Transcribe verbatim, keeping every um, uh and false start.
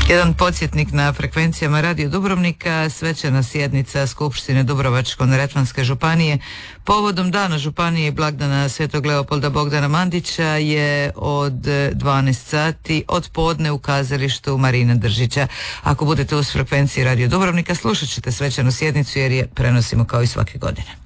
Jedan podsjetnik na frekvencijama Radio Dubrovnika, svečana sjednica Skupštine Dubrovačko-neretvanske županije povodom Dana županije i blagdana Svetog Leopolda Bogdana Mandića je od dvanaest sati od podne u kazalištu Marina Držića. Ako budete uz frekvenciji Radio Dubrovnika, slušat ćete svečanu sjednicu jer je prenosimo kao i svake godine.